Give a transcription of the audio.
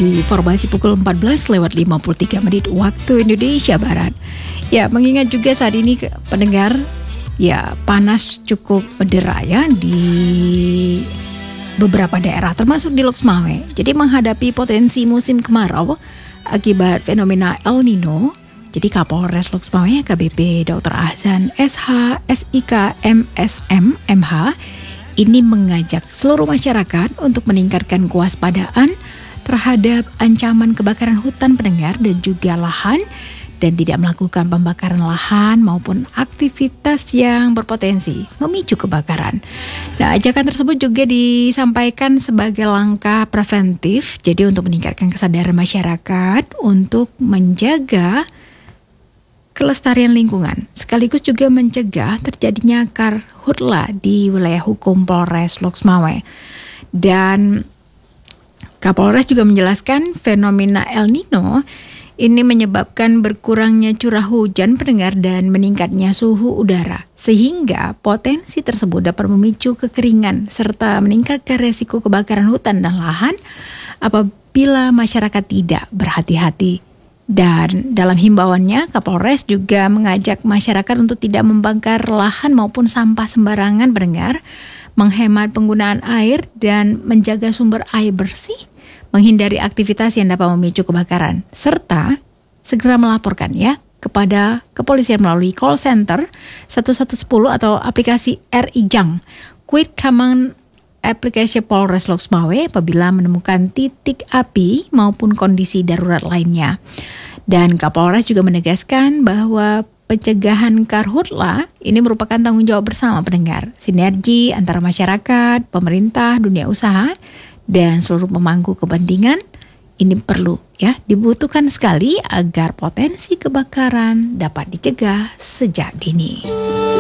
di formasi pukul 14:53 waktu Indonesia Barat. Ya, mengingat juga saat ini pendengar, ya panas cukup mendera ya di beberapa daerah termasuk di Loksmawe. Jadi menghadapi potensi musim kemarau akibat fenomena El Nino, jadi Kapolres Loksmawe AKBP Dr. Ahzan SH SIK MSM MH ini mengajak seluruh masyarakat untuk meningkatkan kewaspadaan terhadap ancaman kebakaran hutan pendengar dan juga lahan, dan tidak melakukan pembakaran lahan maupun aktivitas yang berpotensi memicu kebakaran. Nah, ajakan tersebut juga disampaikan sebagai langkah preventif, jadi untuk meningkatkan kesadaran masyarakat untuk menjaga kelestarian lingkungan, sekaligus juga mencegah terjadinya karhutla di wilayah hukum Polres Loksmawe. Dan Kapolres juga menjelaskan fenomena El Nino ini menyebabkan berkurangnya curah hujan pendengar dan meningkatnya suhu udara, sehingga potensi tersebut dapat memicu kekeringan serta meningkatkan resiko kebakaran hutan dan lahan apabila masyarakat tidak berhati-hati. Dan dalam himbauannya, Kapolres juga mengajak masyarakat untuk tidak membakar lahan maupun sampah sembarangan pendengar, menghemat penggunaan air dan menjaga sumber air bersih, menghindari aktivitas yang dapat memicu kebakaran, serta segera melaporkan ya kepada kepolisian melalui call center 1110 atau aplikasi RI Jang, Quick Command Application Polres Loksmawe apabila menemukan titik api maupun kondisi darurat lainnya. Dan Kapolres juga menegaskan bahwa pencegahan karhutla ini merupakan tanggung jawab bersama pendengar, sinergi antara masyarakat, pemerintah, dunia usaha, dan seluruh pemangku kepentingan ini perlu ya dibutuhkan sekali agar potensi kebakaran dapat dicegah sejak dini.